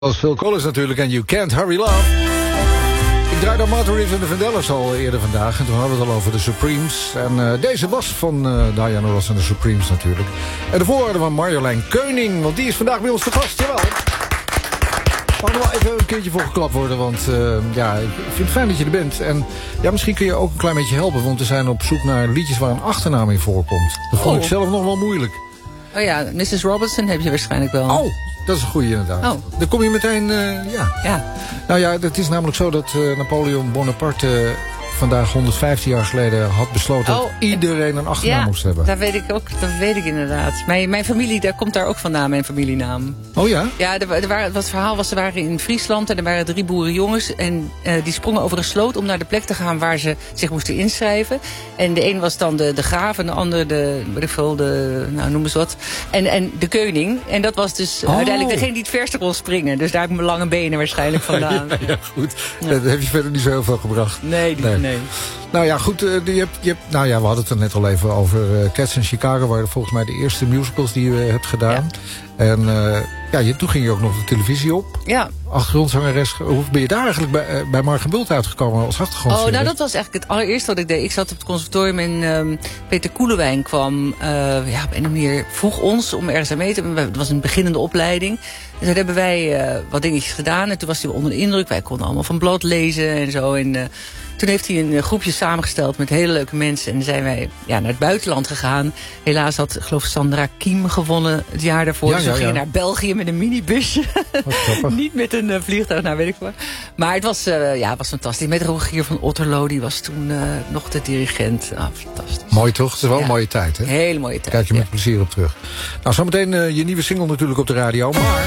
Dat was Phil Collins natuurlijk en You Can't Hurry Love. Ik draaide Martha Reeves en de Vandellas al eerder vandaag. En toen hadden we het al over de Supremes. En deze was van Diana Ross en de Supremes natuurlijk. En daarvoor hadden we Marjolein Keuning. Want die is vandaag bij ons te gast, jawel. Mag er wel even een keertje voor geklapt worden. Want ja, ik vind het fijn dat je er bent. En ja, misschien kun je ook een klein beetje helpen. Want we zijn op zoek naar liedjes waar een achternaam in voorkomt. Dat vond ik zelf nog wel moeilijk. Oh ja, Mrs. Robinson heb je waarschijnlijk wel. Oh, dat is een goeie inderdaad. Oh. Dan kom je meteen, Ja. Nou ja, het is namelijk zo dat Napoleon Bonaparte vandaag 115 jaar geleden had besloten dat iedereen een achternaam moest hebben. Dat weet ik ook. Dat weet ik inderdaad. Mijn familie, daar komt daar ook vandaan, mijn familienaam. Oh ja? Ja, het verhaal was, ze waren in Friesland en er waren 3 boerenjongens. En die sprongen over een sloot om naar de plek te gaan waar ze zich moesten inschrijven. En de een was dan de graaf en de ander noem eens wat. En de koning. En dat was dus uiteindelijk degene die het verste kon springen. Dus daar heb ik mijn lange benen waarschijnlijk vandaan. ja, goed. Ja. Dat heb je verder niet zo heel veel gebracht. Nee. Nou ja, goed. je hebt, nou ja, we hadden het er net al even over Cats in Chicago. Waren volgens mij de eerste musicals die je hebt gedaan. Ja. En toen ging je ook nog de televisie op. Ja. Achtergrondzangeres. Hoe ben je daar eigenlijk bij Margen Bult uitgekomen als achtergrondzangeres? Oh, nou dat was eigenlijk het allereerste wat ik deed. Ik zat op het conservatorium en Peter Koelewijn kwam op een of andere manier vroeg ons om ergens aan mee te doen. Het was een beginnende opleiding. Dus daar hebben wij wat dingetjes gedaan. En toen was hij onder de indruk. Wij konden allemaal van blad lezen en zo. En toen heeft hij een groepje samengesteld met hele leuke mensen. En dan zijn wij naar het buitenland gegaan. Helaas had, geloof ik, Sandra Kiem gewonnen het jaar daarvoor. Dus we gingen naar België met een minibusje. Niet met een vliegtuig, nou weet ik wel. Maar het was fantastisch. Met Rogier van Otterlo, die was toen nog de dirigent. Fantastisch. Mooi toch? Het is wel een mooie tijd, hè? Hele mooie tijd. Kijk je met plezier op terug. Nou, zometeen je nieuwe single natuurlijk op de radio. Maar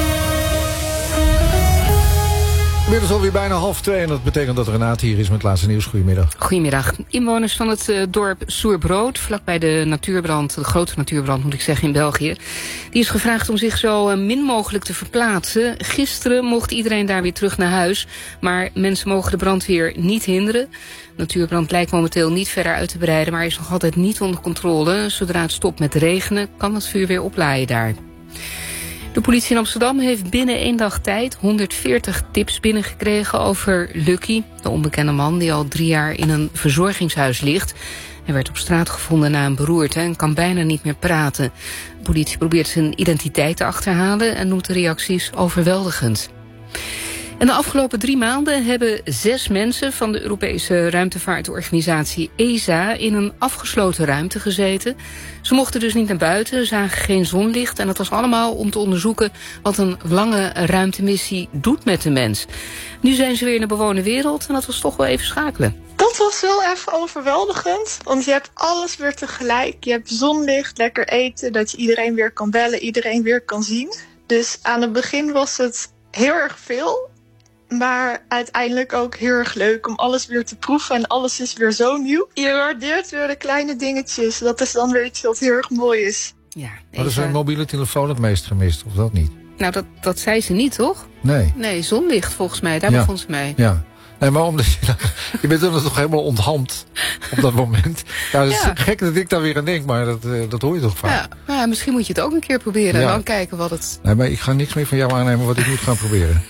inmiddels alweer bijna 1:30 en dat betekent dat Renate hier is met het laatste nieuws. Goedemiddag. Goedemiddag. Inwoners van het dorp Soerbrood, vlakbij de natuurbrand, de grote natuurbrand moet ik zeggen in België, die is gevraagd om zich zo min mogelijk te verplaatsen. Gisteren mocht iedereen daar weer terug naar huis, maar mensen mogen de brandweer niet hinderen. De natuurbrand lijkt momenteel niet verder uit te breiden, maar is nog altijd niet onder controle. Zodra het stopt met regenen, kan het vuur weer oplaaien daar. De politie in Amsterdam heeft binnen 1 dag tijd 140 tips binnengekregen over Lucky, de onbekende man die al 3 jaar in een verzorgingshuis ligt. Hij werd op straat gevonden na een beroerte en kan bijna niet meer praten. De politie probeert zijn identiteit te achterhalen en noemt de reacties overweldigend. En de afgelopen 3 maanden hebben 6 mensen van de Europese ruimtevaartorganisatie ESA in een afgesloten ruimte gezeten. Ze mochten dus niet naar buiten, zagen geen zonlicht en dat was allemaal om te onderzoeken wat een lange ruimtemissie doet met de mens. Nu zijn ze weer in de bewoonde wereld en dat was toch wel even schakelen. Dat was wel even overweldigend, want je hebt alles weer tegelijk. Je hebt zonlicht, lekker eten, dat je iedereen weer kan bellen, iedereen weer kan zien. Dus aan het begin was het heel erg veel. Maar uiteindelijk ook heel erg leuk om alles weer te proeven. En alles is weer zo nieuw. Je waardeert weer de kleine dingetjes. Dat is dan weer iets wat heel erg mooi is. Ja, wat is een mobiele telefoon het meest gemist, of dat niet? Nou, dat zei ze niet, toch? Nee. Nee, zonlicht volgens mij. Daar begon ze mee. Ja. Nee, maar omdat je bent er toch helemaal onthand op dat moment. Ja, het is gek dat ik daar weer aan denk, maar dat hoor je toch vaak. Ja, misschien moet je het ook een keer proberen en dan kijken wat het... Nee, maar ik ga niks meer van jou aannemen wat ik moet gaan proberen.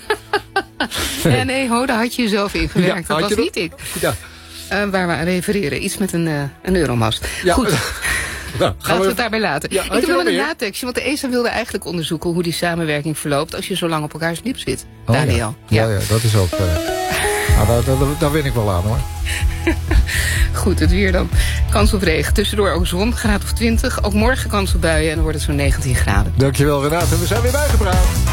Nee, daar had je jezelf ingewerkt. Dat was niet ik. Ja. Waar we aan refereren. Iets met een euromast. Ja. Goed. Nou, laten we het daarbij laten. Ja, ik heb wel een natekstje, want de ESA wilde eigenlijk onderzoeken hoe die samenwerking verloopt als je zo lang op elkaars lip zit. Daniel. Ja, dat is ook... daar win ik wel aan, hoor. Goed, het weer dan. Kans op regen. Tussendoor ook zon, graad of 20. Ook morgen kans op buien en dan wordt het zo'n 19 graden. Dankjewel, Renate. We zijn weer bijgepraat.